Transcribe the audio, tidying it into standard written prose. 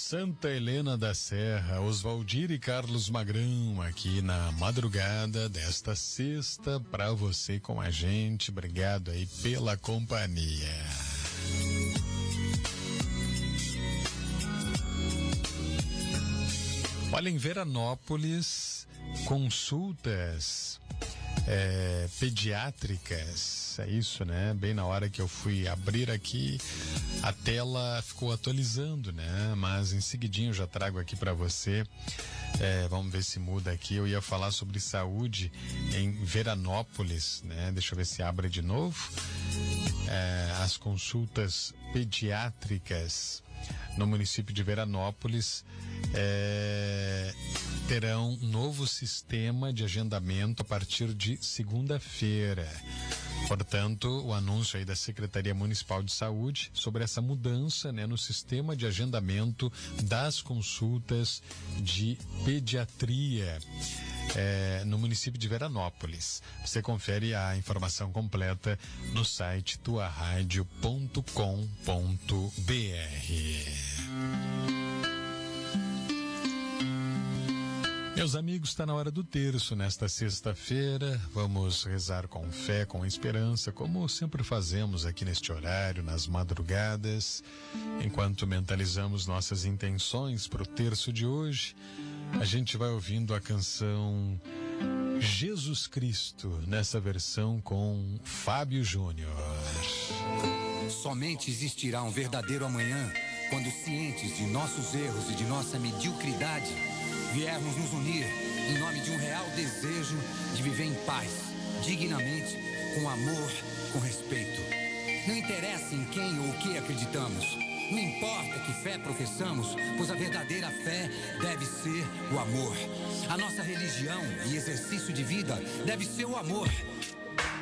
Santa Helena da Serra, Oswaldir e Carlos Magrão aqui na madrugada desta sexta para você com a gente. Obrigado aí pela companhia. Olha, em Veranópolis, consultas pediátricas, é isso, né? Bem na hora que eu fui abrir aqui, a tela ficou atualizando, né? Mas em seguidinho eu já trago aqui para você. Vamos ver se muda aqui. Eu ia falar sobre saúde em Veranópolis, né? Deixa eu ver se abre de novo. As consultas pediátricas no município de Veranópolis terão um novo sistema de agendamento a partir de segunda-feira. Portanto, o anúncio aí da Secretaria Municipal de Saúde sobre essa mudança, né, no sistema de agendamento das consultas de pediatria no município de Veranópolis. Você confere a informação completa no site tuaradio.com.br. Meus amigos, está na hora do terço nesta sexta-feira. Vamos rezar com fé, com esperança, como sempre fazemos aqui neste horário, nas madrugadas. Enquanto mentalizamos nossas intenções para o terço de hoje, a gente vai ouvindo a canção Jesus Cristo, nessa versão com Fábio Júnior. Somente existirá um verdadeiro amanhã quando, cientes de nossos erros e de nossa mediocridade, viermos nos unir em nome de um real desejo de viver em paz, dignamente, com amor, com respeito. Não interessa em quem ou o que acreditamos, não importa que fé professamos, pois a verdadeira fé deve ser o amor. A nossa religião e exercício de vida deve ser o amor.